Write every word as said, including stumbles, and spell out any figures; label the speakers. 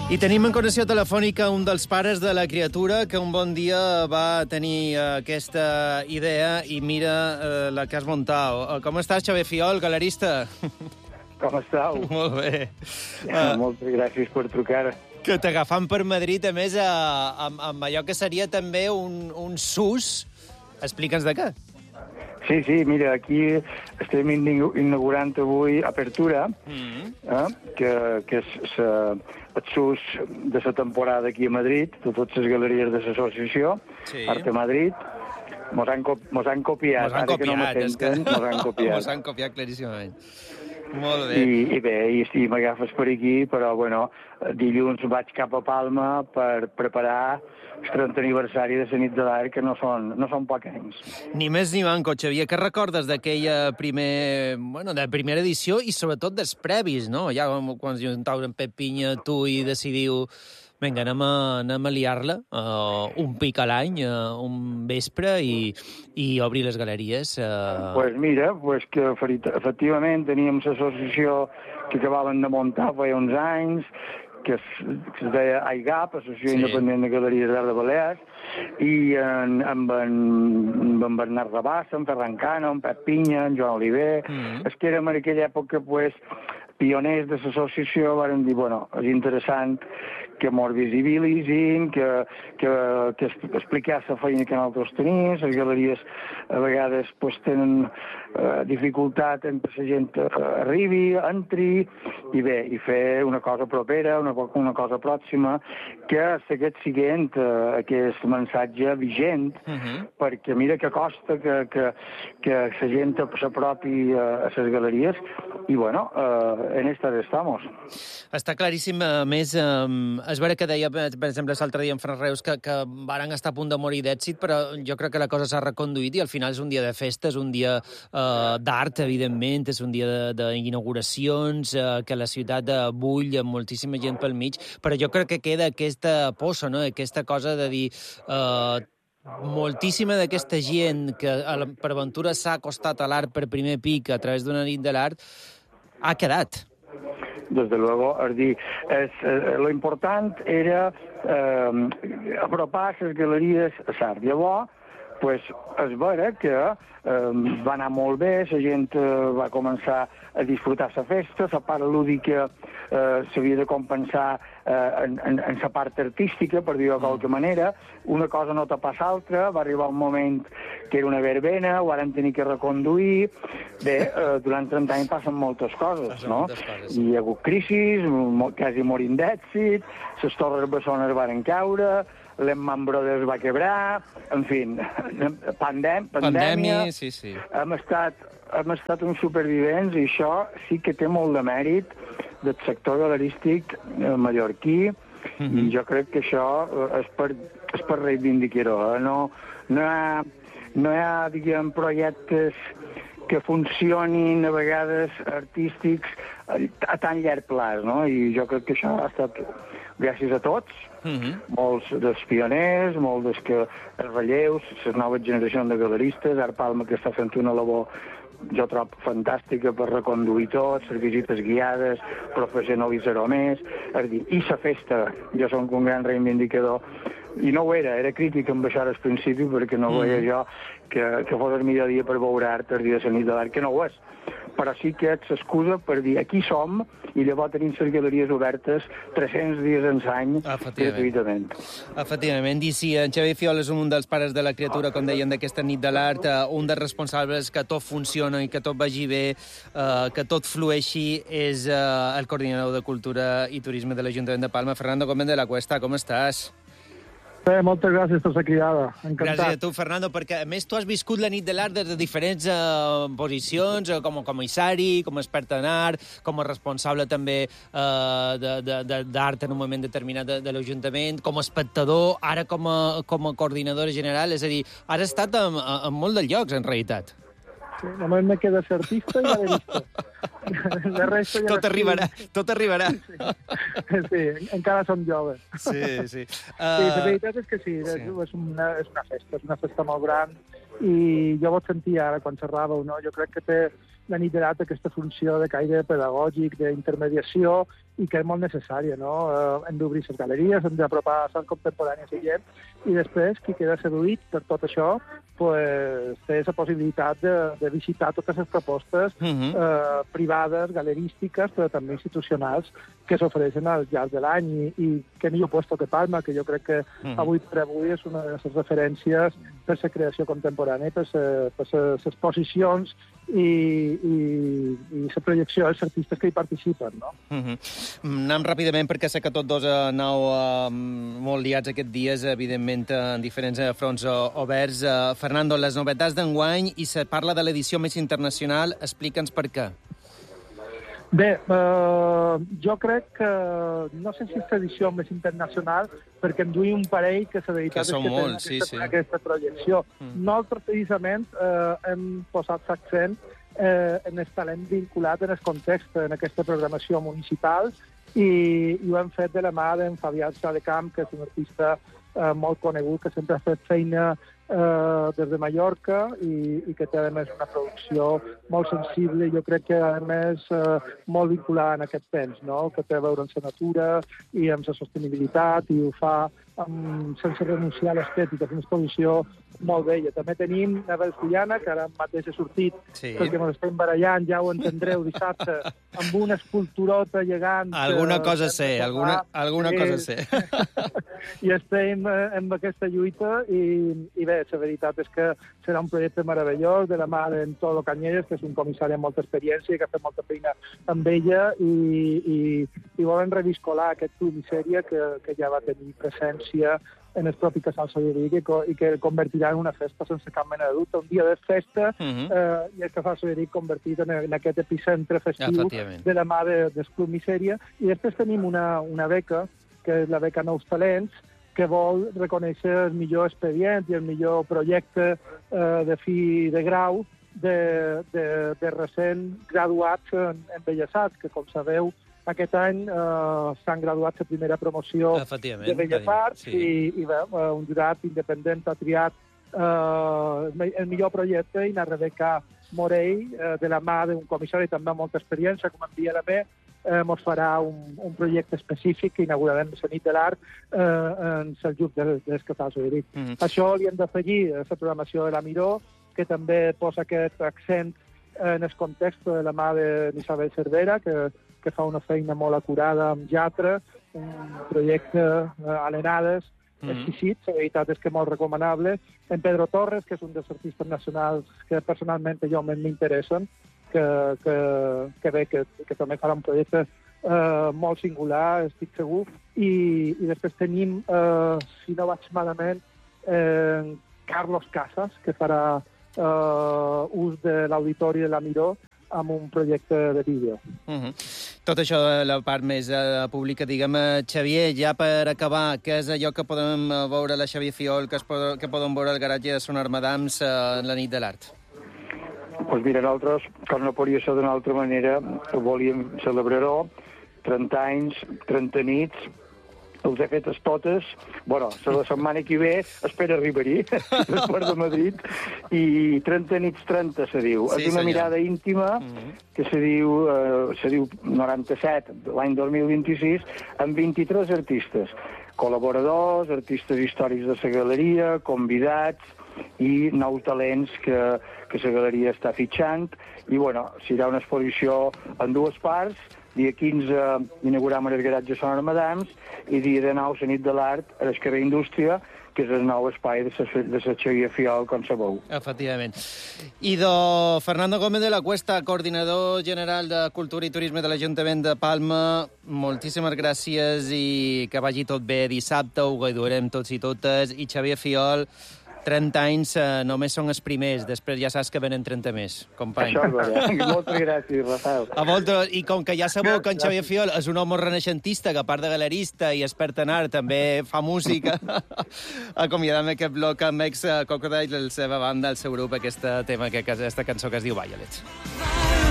Speaker 1: I tenim en connexió telefònica un dels pares de la criatura que un bon dia va tenir aquesta idea i mira eh, la que has muntat. Com estàs, Xavier Fiol, galerista?
Speaker 2: Com estàu?
Speaker 1: Molt bé.
Speaker 2: Ja, uh, moltes gràcies per trucar.
Speaker 1: Que t'agafam per Madrid, a més, a, a, amb allò que seria també un, un sus. Explica'ns de què.
Speaker 2: Sí, sí, mira, aquí estem inaugurant avui Apertura, mm-hmm. eh, que, que és sa, el sus de la temporada aquí a Madrid, de totes les galeries de l'associació, sí. Arte Madrid. Mos han, co mos han copiat.
Speaker 1: Mos han copiat,
Speaker 2: que no
Speaker 1: és que...
Speaker 2: Mos han copiat.
Speaker 1: Mos han copiat claríssimament. Molt bé.
Speaker 2: I, i bé, i, i m'agafes per aquí, però, bueno, dilluns vaig cap a Palma per preparar el trentè aniversari de la nit de l'art, que no són, no són pocs anys.
Speaker 1: Ni més ni manco, Xavier. Què recordes d'aquella primer, bueno, de primera edició i sobretot dels previs, no? Ja quan es juntau en Pep Pinya, tu, i decidiu, vinga, anem a, anem a liar-la, uh, un pic a l'any, uh, un vespre, i, i obrir les galeries. Uh...
Speaker 2: Pues mira, pues que efectivament teníem l'associació que acabaven de muntar fa uns anys, que es, que es deia A I G A P, Associació sí. Independent de Galeries d'Art de Balears, i en, amb, en, amb en Bernat Rabassa, en Ferran Cano, en Pep Pinya, en Joan Oliver... Mm-hmm. És que érem en aquella època, pues, pioners de l'associació, varen dir, bueno, és interessant que mos visibilitzin, que, que, que explicar la feina que nosaltres tenim. Les galeries a vegades pues, tenen eh, dificultat en que la gent eh, arribi, entri, i bé, i fer una cosa propera, una, una cosa pròxima, que segueix siguent eh, aquest missatge vigent, uh-huh. perquè mira que costa que, que, que la gent s'apropi a les galeries, i bueno, eh, en estas estamos.
Speaker 1: Està claríssim, a més, eh, és vera que deia, per exemple, l'altre dia en Fran Reus, que, que varen estar a punt de morir d'èxit, però jo crec que la cosa s'ha reconduït i al final és un dia de festa, és un dia eh, d'art, evidentment, és un dia d'inauguracions, eh, que la ciutat bull amb moltíssima gent pel mig, però jo crec que queda aquesta poça, no?, aquesta cosa de dir... Eh, moltíssima d'aquesta gent que per aventura s'ha acostat a l'art per primer pic a través d'una nit de l'art ha quedat.
Speaker 2: Desde luego, es dir, es, eh, lo important era eh, apropar les galeries a l'art. Llavors, pues, és vera que eh, va anar molt bé, la gent eh, va començar a disfrutar la festa, la part lúdica eh, s'havia de compensar eh, en, en, en la part artística, per dir-ho de qualque manera. Una cosa no tapa l'altra, va arribar un moment que era una verbena, ho varen tenir que reconduir. Bé, eh, durant trenta anys passen moltes coses, no? Moltes coses. Hi ha hagut crisis, quasi morint d'èxit, les torres bessones varen caure, l'Emman Brothers va quebrar, en fi, pandèm, pandèmia...
Speaker 1: Pandèmia, sí, sí.
Speaker 2: Hem estat, hem estat uns supervivents i això sí que té molt de mèrit del sector galerístic mallorquí, mm-hmm. i jo crec que això és per, és per reivindicar-ho. No, no, hi ha, no hi ha, diguem, projectes que funcionin a vegades artístics a tan llarg plaç, no? I jo crec que això ha estat gràcies a tots, mm-hmm. molts dels pioners, molts dels que els relleus, les noves generacions de galeristes, Art Palma, que està fent una labor jo trobo fantàstica per reconduir tot, les visites guiades, professionalitzar-ho més, és dir, i la festa, jo som un gran reivindicador, i no ho era, era crític amb això al principi, perquè no mm. veia jo que, que fos el millor dia per veure art el dia de la nit de l'art, que no ho és. Però sí que ets excusa per dir aquí som i llavors tenim les galeries obertes tres-cents dies en l'any gratuïtament.
Speaker 1: Efectivament. I si en Xavier Fiol és un dels pares de la criatura, com deien, d'aquesta nit de l'art, un dels responsables que tot funciona i que tot vagi bé, que tot flueixi, és el coordinador de Cultura i Turisme de l'Ajuntament de Palma, Fernando Gómez de la Cuesta. Com estàs?
Speaker 3: Bé, moltes gràcies per la cridada. Encantat.
Speaker 1: Gràcies a tu, Fernando, perquè a més tu has viscut la nit de l'art des de diferents uh, posicions, uh, com a comissari, com a expert en art, com a responsable també uh, d'art en un moment determinat de, de l'Ajuntament, com a espectador, ara com a, com a coordinadora general, és a dir, has estat en, en molt de llocs, en realitat.
Speaker 3: Sí, només me queda ser artista i galerista. La resta ja
Speaker 1: tot arribarà, tot arribarà.
Speaker 3: Sí, sí, encara som joves.
Speaker 1: Sí, sí. Uh...
Speaker 3: Sí, la veritat és que sí, sí. És, una, és una festa, és una festa molt gran, i jo vos sentia ara quan xerràveu, no? Jo crec que té la nit de l'art aquesta funció de caire pedagògic, d'intermediació, i que és molt necessària, no? Eh, hem d'obrir les galeries, hem d'apropar l'art contemporani a la gent, i després, qui queda seduït per tot això, pues, té la possibilitat de, de visitar totes les propostes uh -huh. eh, privades, galerístiques, però també institucionals, que s'ofereixen al llarg de l'any, i, i que millor puesto que Palma, que jo crec que uh -huh. avui per avui és una de les referències per la creació contemporània, per les exposicions i, i, i la projecció dels artistes que hi participen, no?
Speaker 1: Uh -huh. Anem ràpidament, perquè sé que tots dos aneu uh, molt liats aquests dies, evidentment, en diferents uh, fronts uh, oberts. Uh, Fernando, les novetats d'enguany, i se parla de l'edició més internacional. Explica'ns per què.
Speaker 3: Bé, eh, jo crec que no sé si és l'edició més internacional, perquè en duim un parell que la veritat
Speaker 1: que
Speaker 3: és que
Speaker 1: molt,
Speaker 3: tenen
Speaker 1: sí,
Speaker 3: aquesta,
Speaker 1: sí.
Speaker 3: aquesta projecció. Mm. Nosaltres, precisament, eh, hem posat l'accent eh, en el talent vinculat en el context, en aquesta programació municipal, i, i ho hem fet de la mà d'en Fabià Sadecamp, que és un artista eh, molt conegut, que sempre ha fet feina eh, des de Mallorca i, i que té, a més, una producció molt sensible i jo crec que, a més, eh, molt vinculada en aquest temps, no? Que té a veure amb la natura i amb la sostenibilitat, i ho fa amb, sense renunciar a l'estètica. És una exposició molt bella. També tenim Nebel Fullana, que ara mateix ha sortit, sí. perquè ens estem barallant, ja ho entendreu dissabte, amb una esculturota gegant.
Speaker 1: Alguna cosa sé, alguna, alguna
Speaker 3: sí.
Speaker 1: cosa sé.
Speaker 3: I estem eh, amb aquesta lluita, i, i bé, la veritat és que serà un projecte meravellós, de la mà d'en Tolo Canyelles, que és un comissari amb molta experiència i que ha fet molta feina amb ella, i, i, i volen reviscolar aquest club misèria que, que ja va tenir presència en el propi Casal Solleric, i, i que el convertirà en una festa sense cap mena de dubte, un dia de festa, uh -huh. eh, i el Casal Solleric convertit en, en aquest epicentre festiu de la mà de, del club misèria. I després tenim una, una beca, que és la beca Nous Talents, que vol reconèixer el millor expedient i el millor projecte eh, de fi de grau de, de, de recent graduats en, en Belles Arts, que, com sabeu, aquest any eh, s'han graduat la primera promoció de Belles Arts, sí. i, i bé, un jurat independent ha triat eh, el millor projecte, i la Rebeca Morell, eh, de la mà d'un comissari també amb molta experiència, com en Via Lamé, eh, mos farà un, un projecte específic que inaugurarem la nit de l'art eh, en el grup de, de Casal Solleric. Mm -hmm. Això li hem d'afegir la programació de la Miró, que també posa aquest accent en el context de la mà d'Isabel Cervera, que, que fa una feina molt acurada amb Jatre, un projecte eh, a l'Enades, mm -hmm. exquisit, la veritat és que molt recomanable. En Pedro Torres, que és un dels artistes nacionals que personalment jo m'interessen, que, que, que bé, que, que també farà un projecte eh, molt singular, estic segur. I, i després tenim, eh, si no vaig malament, eh, Carlos Casas, que farà eh, ús de l'auditori de la Miró amb un projecte de vídeo.
Speaker 1: Uh -huh. Tot això de la part més uh, pública, diguem. Xavier, ja per acabar, què és allò que podem veure la Xavier Fiol, que, es pod que podem veure al garatge de Son Armadams uh, en la nit de l'art?
Speaker 2: Doncs pues mira, nosaltres, com no podria ser d'una altra manera, volíem celebrar-ho, trenta anys, trenta nits, els he fetes totes. Bueno, la setmana que ve espero arribar-hi, després de Madrid, i trenta nits trenta, se diu. Sí, és una senyor. Mirada íntima, mm -hmm. que se diu, eh, se diu noranta-set, l'any dos mil vint-i-sis, amb vint-i-tres artistes, col·laboradors, artistes històrics de la galeria, convidats i nous talents que, que la galeria està fitxant. I, bueno, serà una exposició en dues parts. Dia quinze inaugurem el garatge Son Armadams i dia dinou la nit de l'art a l'Escarrer Indústria, que és el nou espai de la Xavier Fiol, com sabeu.
Speaker 1: Efectivament. I do Fernando Gómez de la Cuesta, coordinador general de Cultura i Turisme de l'Ajuntament de Palma, moltíssimes gràcies i que vagi tot bé dissabte, ho gaudurem tots i totes. I Xavier Fiol, trenta anys eh, només són els primers, després ja saps que venen trenta més, company.
Speaker 2: Això és bé. Moltes gràcies, Rafael.
Speaker 1: A vosaltres, i com que ja sabeu que en Xavier Fiol és un home renaixentista, que a part de galerista i expert en art també fa música, acomiadam aquest bloc amb ex Crocodile, la seva banda, el seu grup, aquesta tema, aquesta cançó que es diu Violets.